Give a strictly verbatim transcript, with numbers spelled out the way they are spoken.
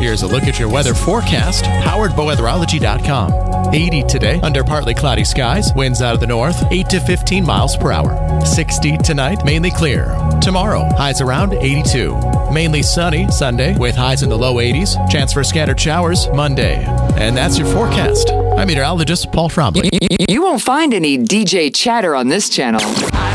Here's a look at your weather forecast, powered by weatherology dot com. eighty today, under partly cloudy skies, winds out of the north, eight to fifteen miles per hour. sixty tonight, mainly clear. Tomorrow, highs around eighty-two. Mainly sunny Sunday, with highs in the low eighties. Chance for scattered showers Monday. And that's your forecast. I'm meteorologist Paul Trombley. You won't find any D J chatter on this channel.